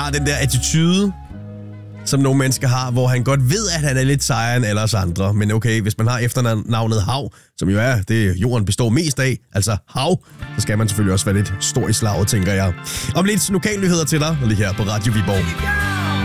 har den der attitude, som nogle mennesker har, hvor han godt ved, at han er lidt sejere end alle os andre. Men okay, hvis man har efternavnet Hav, som jo er det, jorden består mest af, altså Hav, så skal man selvfølgelig også være lidt stor i slaget, tænker jeg. Om lidt lokalnyheder til dig, lige her på Radio Viborg.